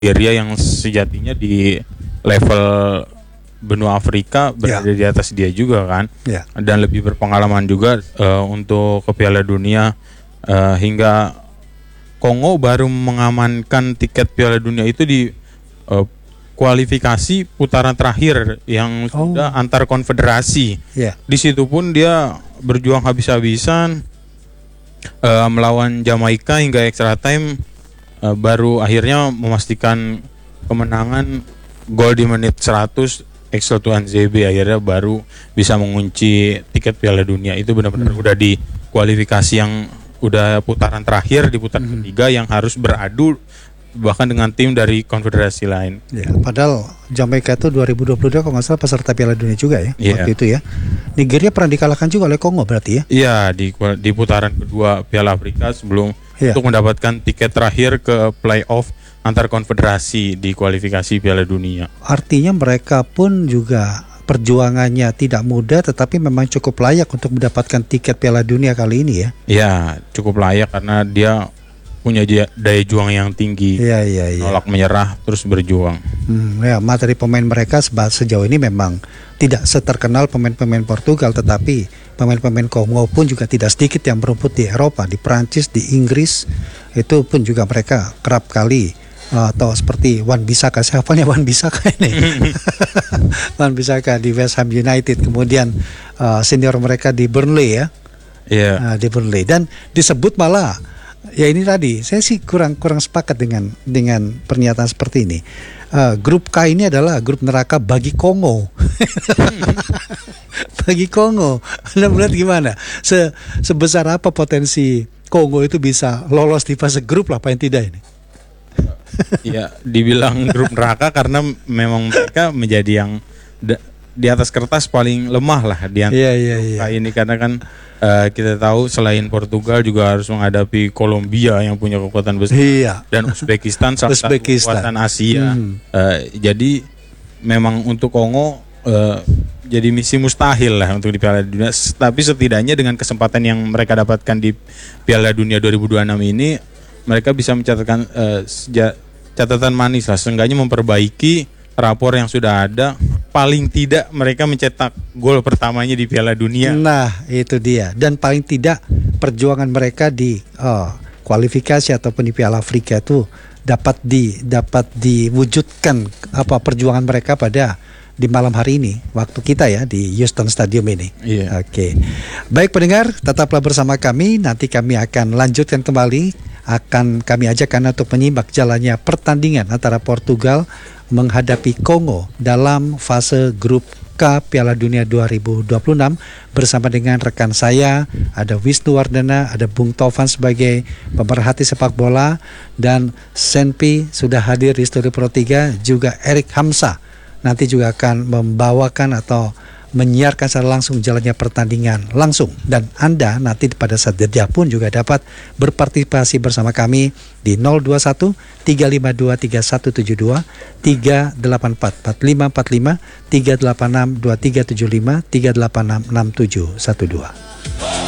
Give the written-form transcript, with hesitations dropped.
Nigeria yang sejatinya di level benua Afrika berada di atas dia juga kan, dan lebih berpengalaman juga untuk ke Piala Dunia, hingga Kongo baru mengamankan tiket Piala Dunia itu di kualifikasi putaran terakhir yang sudah antar konfederasi. Di situ pun dia berjuang habis-habisan melawan Jamaika hingga extra time, baru akhirnya memastikan kemenangan gol di menit 100 Axel Tuanzebe, akhirnya baru bisa mengunci tiket Piala Dunia. Itu benar-benar udah di kualifikasi yang udah putaran terakhir, di putaran ketiga yang harus beradu bahkan dengan tim dari konfederasi lain. Padahal Jamaika itu 2022 kalau nggak salah peserta Piala Dunia juga ya, waktu itu ya. Nigeria pernah dikalahkan juga oleh Kongo berarti ya? Iya, di putaran kedua Piala Afrika sebelum untuk mendapatkan tiket terakhir ke playoff antar konfederasi di kualifikasi Piala Dunia. Artinya mereka pun juga perjuangannya tidak mudah, tetapi memang cukup layak untuk mendapatkan tiket Piala Dunia kali ini ya? Iya, cukup layak karena dia punya daya juang yang tinggi, nolak menyerah, terus berjuang. Materi pemain mereka sejauh ini memang tidak seterkenal pemain-pemain Portugal, tetapi pemain-pemain Kongo pun juga tidak sedikit yang berumput di Eropa, di Prancis, di Inggris, itu pun juga mereka kerap kali atau seperti Wan Bissaka, siapanya Wan Bissaka ini? Wan Bissaka di West Ham United, kemudian senior mereka di Burnley ya, di Burnley, dan disebut malah. Ya ini tadi saya sih kurang sepakat dengan pernyataan seperti ini. Grup K ini adalah grup neraka bagi Kongo. Bagi Kongo. Anda melihat gimana? Sebesar apa potensi Kongo itu bisa lolos di fase grup lah paling tidak ini? Ya, dibilang grup neraka karena memang mereka menjadi yang di atas kertas paling lemah lah di antara grup K ini, karena kan kita tahu selain Portugal juga harus menghadapi Kolombia yang punya kekuatan besar, dan Uzbekistan salah satu kekuatan Asia. Jadi memang untuk Kongo jadi misi mustahil lah untuk di Piala Dunia. Tapi setidaknya dengan kesempatan yang mereka dapatkan di Piala Dunia 2026 ini, mereka bisa mencatatkan catatan manis lah, seenggaknya memperbaiki rapor yang sudah ada. Paling tidak mereka mencetak gol pertamanya di Piala Dunia. Nah itu dia. Dan paling tidak perjuangan mereka di kualifikasi ataupun di Piala Afrika itu dapat diwujudkan perjuangan mereka pada di malam hari ini waktu kita ya di Houston Stadium ini. Oke. Baik pendengar, tetaplah bersama kami. Nanti kami akan lanjutkan kembali. Kami ajak Anda untuk menyimak jalannya pertandingan antara Portugal menghadapi Kongo dalam fase grup K Piala Dunia 2026 bersama dengan rekan saya, ada Wisnu Wardana, ada Bung Taufan sebagai pemerhati sepak bola, dan Senpi sudah hadir di Studio Pro 3, juga Erik Hamsa nanti juga akan membawakan atau menyiarkan secara langsung jalannya pertandingan langsung, dan Anda nanti pada saat jeda pun juga dapat berpartisipasi bersama kami di 021 352 3172 384 4545 386 2375 386 6712.